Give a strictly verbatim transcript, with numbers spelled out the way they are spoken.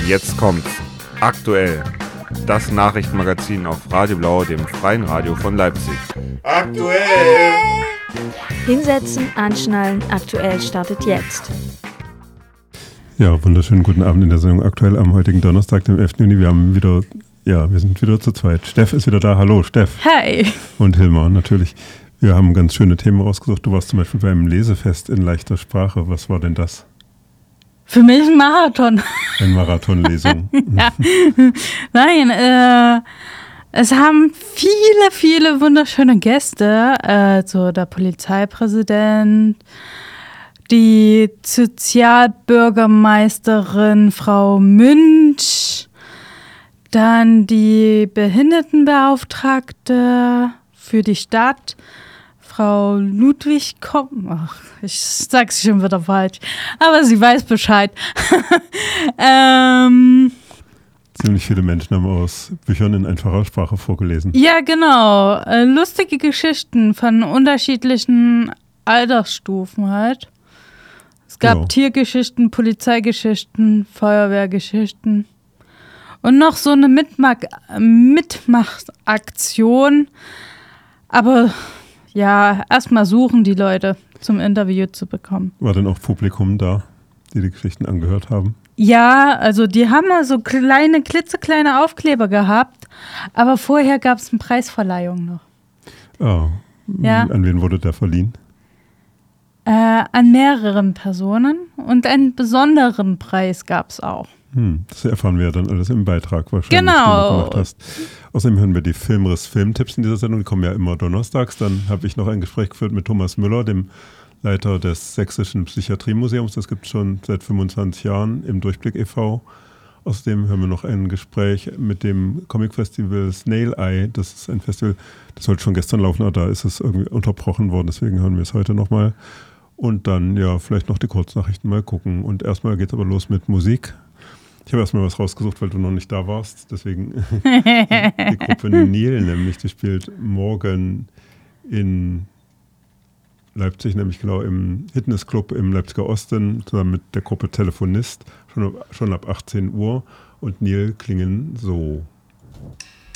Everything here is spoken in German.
Jetzt kommt's. Aktuell. Das Nachrichtenmagazin auf Radio Blau, dem freien Radio von Leipzig. Aktuell! Hinsetzen, anschnallen, aktuell startet jetzt. Ja, wunderschönen guten Abend in der Sendung Aktuell am heutigen Donnerstag, dem elften Juni. Wir haben wieder, ja, wir sind wieder zu zweit. Steff ist wieder da. Hallo, Steff. Hi. Und Hilmar, natürlich. Wir haben ganz schöne Themen rausgesucht. Du warst zum Beispiel beim Lesefest in leichter Sprache. Was war denn das? Für mich ein Marathon. Eine Marathonlesung. Ja. Nein, äh, es haben viele, viele wunderschöne Gäste. Äh, so der Polizeipräsident, die Sozialbürgermeisterin Frau Münch, dann die Behindertenbeauftragte für die Stadt, Frau Ludwig Komm, ach, ich sag's schon wieder falsch, aber sie weiß Bescheid. ähm, Ziemlich viele Menschen haben aus Büchern in einfacher Sprache vorgelesen. Ja, genau. Äh, lustige Geschichten von unterschiedlichen Altersstufen halt. Es gab Ja. Tiergeschichten, Polizeigeschichten, Feuerwehrgeschichten und noch so eine Mitmach- Mitmachaktion. Aber ja, erstmal suchen die Leute zum Interview zu bekommen. War denn auch Publikum da, die die Geschichten angehört haben? Ja, also die haben mal so kleine, klitzekleine Aufkleber gehabt, aber vorher gab es eine Preisverleihung noch. Ah, Ja. An wen wurde der verliehen? Äh, an mehreren Personen und einen besonderen Preis gab es auch. Hm, das erfahren wir ja dann alles im Beitrag wahrscheinlich, Genau. den du gemacht hast. Außerdem hören wir die Filmriss Filmtipps in dieser Sendung, die kommen ja immer donnerstags. Dann habe ich noch ein Gespräch geführt mit Thomas Müller, dem Leiter des Sächsischen Psychiatriemuseums. Das gibt es schon seit fünfundzwanzig Jahren im Durchblick e V. Außerdem hören wir noch ein Gespräch mit dem Comic-Festival Snail Eye. Das ist ein Festival, das sollte schon gestern laufen, aber da ist es irgendwie unterbrochen worden. Deswegen hören wir es heute nochmal. Und dann ja vielleicht noch die Kurznachrichten mal gucken. Und erstmal geht es aber los mit Musik. Ich habe erstmal was rausgesucht, weil du noch nicht da warst. Deswegen die Gruppe Nil, nämlich, die spielt morgen in Leipzig, nämlich genau im Fitnessclub im Leipziger Osten, zusammen mit der Gruppe Telefonist, schon, schon ab achtzehn Uhr. Und Nil klingen so.